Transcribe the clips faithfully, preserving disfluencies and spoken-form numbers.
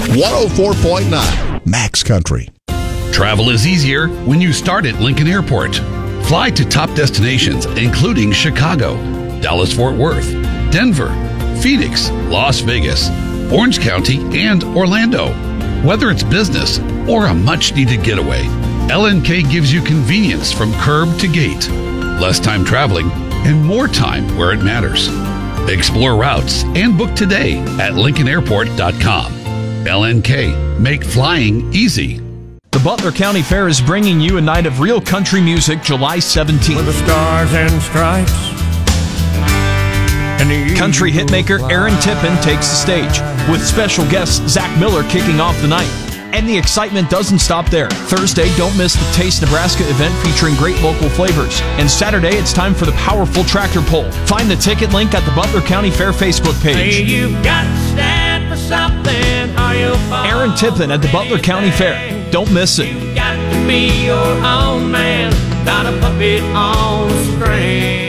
one oh four point nine Max Country. Travel is easier when you start at Lincoln Airport. Fly to top destinations including Chicago, Dallas-Fort Worth, Denver, Phoenix, Las Vegas, Orange County, and Orlando. Whether it's business or a much-needed getaway, L N K gives you convenience from curb to gate, less time traveling, and more time where it matters. Explore routes and book today at lincoln airport dot com. L N K, make flying easy. The Butler County Fair is bringing you a night of real country music July seventeenth. With the stars and stripes. And the country hitmaker Aaron Tippin takes the stage, with special guest Zach Miller kicking off the night. And the excitement doesn't stop there. Thursday, don't miss the Taste Nebraska event featuring great local flavors. And Saturday, it's time for the powerful tractor pull. Find the ticket link at the Butler County Fair Facebook page. Hey, you've got to stand for something, or you'll fall. Aaron Tippin at the Butler County Fair. Don't miss it. You've got to be your own man, not a puppet on a string.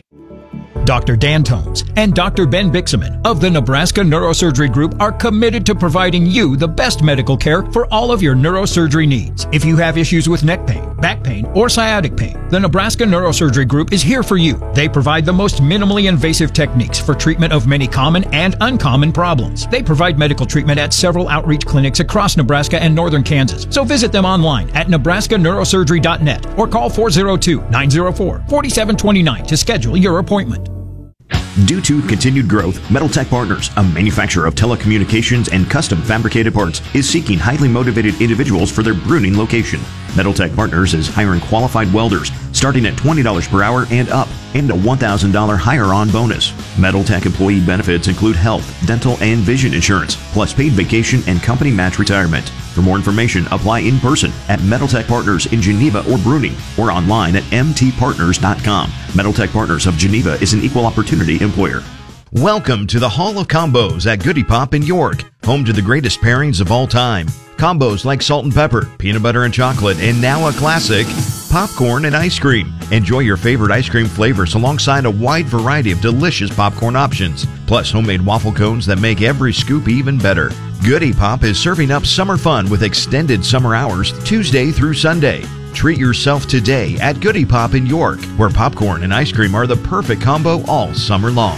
Doctor Dan Tomes and Doctor Ben Bixaman of the Nebraska Neurosurgery Group are committed to providing you the best medical care for all of your neurosurgery needs. If you have issues with neck pain, back pain, or sciatic pain, the Nebraska Neurosurgery Group is here for you. They provide the most minimally invasive techniques for treatment of many common and uncommon problems. They provide medical treatment at several outreach clinics across Nebraska and northern Kansas. So visit them online at nebraska neurosurgery dot net or call four oh two, nine oh four, four seven two nine to schedule your appointment. Due to continued growth, Metal Tech Partners, a manufacturer of telecommunications and custom fabricated parts, is seeking highly motivated individuals for their Bruning location. Metal Tech Partners is hiring qualified welders starting at twenty dollars per hour and up, and a one thousand dollars hire-on bonus. Metal Tech employee benefits include health, dental, and vision insurance, plus paid vacation and company match retirement. For more information, apply in person at Metal Tech Partners in Geneva or Bruning, or online at m t partners dot com. Metal Tech Partners of Geneva is an equal opportunity employer. Welcome to the Hall of Combos at Goody Pop in York, home to the greatest pairings of all time. Combos like salt and pepper, peanut butter and chocolate, and now a classic, popcorn and ice cream. Enjoy your favorite ice cream flavors alongside a wide variety of delicious popcorn options, plus homemade waffle cones that make every scoop even better. Goody Pop is serving up summer fun with extended summer hours Tuesday through Sunday. Treat yourself today at Goody Pop in York, where popcorn and ice cream are the perfect combo all summer long.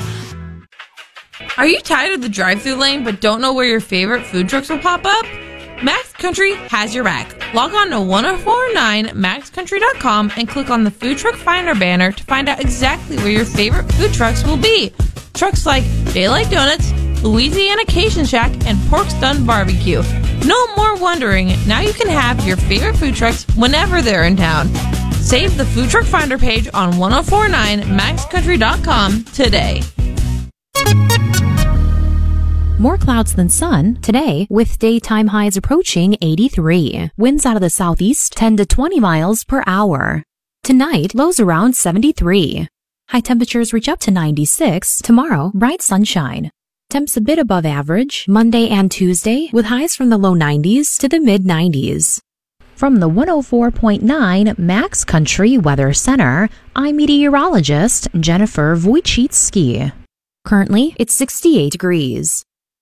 Are you tired of the drive-thru lane but don't know where your favorite food trucks will pop up? Max Country has your back. Log on to ten forty-nine max country dot com and click on the Food Truck Finder banner to find out exactly where your favorite food trucks will be. Trucks like Daylight Donuts, Louisiana Cajun Shack, and Pork's Done Barbecue. No more wondering. Now you can have your favorite food trucks whenever they're in town. Save the Food Truck Finder page on ten forty-nine max country dot com today. More clouds than sun today, with daytime highs approaching eighty-three. Winds out of the southeast ten to twenty miles per hour. Tonight, lows around seventy-three. High temperatures reach up to ninety-six. Tomorrow, bright sunshine. Temps a bit above average Monday and Tuesday, with highs from the low nineties to the mid nineties. From the one oh four point nine Max Country Weather Center, I'm meteorologist Jennifer Wojcicki. Currently, it's sixty-eight degrees.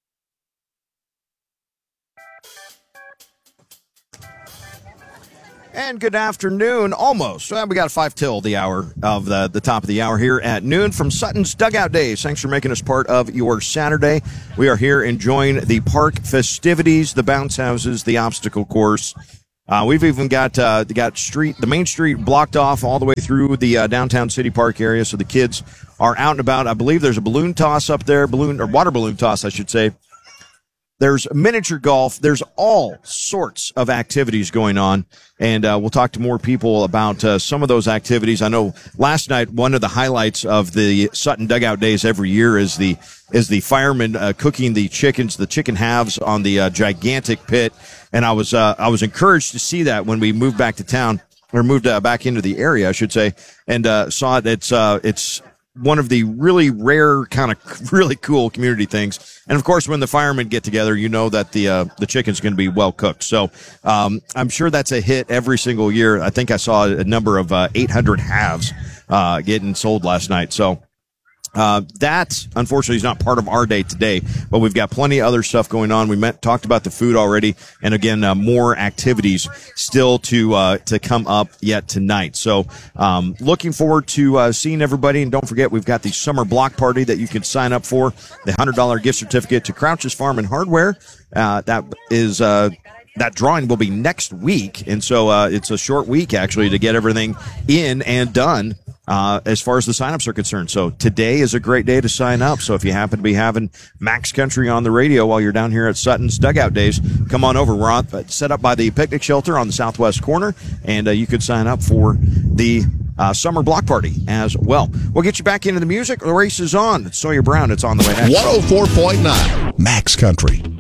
And good afternoon, almost. Well, we got five till the hour of the, the top of the hour here at noon from Sutton's Dugout Days. Thanks for making us part of your Saturday. We are here enjoying the park festivities, the bounce houses, the obstacle course. Uh, we've even got uh, got street the main street blocked off all the way through the uh, downtown City Park area, so the kids are out and about. I believe there's a balloon toss up there, balloon or water balloon toss, I should say. There's miniature golf. There's all sorts of activities going on, and uh, we'll talk to more people about uh, some of those activities. I know last night one of the highlights of the Sutton Dugout Days every year is the is the firemen uh, cooking the chickens, the chicken halves on the uh, gigantic pit, and I was uh, I was encouraged to see that when we moved back to town or moved uh, back into the area, I should say, and uh, saw it. It's uh, it's. one of the really rare, kind of really cool community things. And of course, when the firemen get together, you know that the uh, the chicken's going to be well cooked. So um, I'm sure that's a hit every single year. I think I saw a number of uh, eight hundred halves uh, getting sold last night. So Uh, that, unfortunately, is not part of our day today, but we've got plenty of other stuff going on. We met, talked about the food already, and again, uh, more activities still to uh, to come up yet tonight. So, um, looking forward to uh, seeing everybody. And don't forget, we've got the summer block party that you can sign up for. The one hundred dollars gift certificate to Crouch's Farm and Hardware. Uh, that is uh, that drawing will be next week, and so uh, it's a short week actually to get everything in and done. Uh, as far as the signups are concerned. So today is a great day to sign up. So if you happen to be having Max Country on the radio while you're down here at Sutton's Dugout Days, come on over. We're on, uh, set up by the picnic shelter on the southwest corner, and uh, you could sign up for the uh, summer block party as well. We'll get you back into the music. The race is on. It's Sawyer Brown. It's on the way next. one oh four point nine Max Country.